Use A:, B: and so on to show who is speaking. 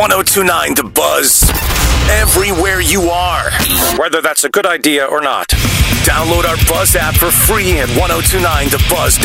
A: 1029 The Buzz. Everywhere you are, whether that's a good idea or not. Download our Buzz app for free at 1029thebuzz.com.